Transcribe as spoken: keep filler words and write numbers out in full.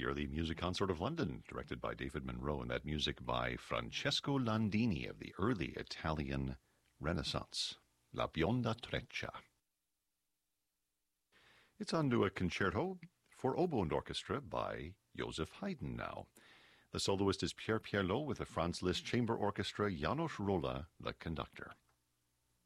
the early music consort of London, directed by David Monroe, and that music by Francesco Landini of the early Italian Renaissance. La Bionda Treccia. It's on to a concerto for oboe and orchestra by Joseph Haydn now. The soloist is Pierre Pierlot with the Franz Liszt Chamber Orchestra, Janos Rolla, the conductor.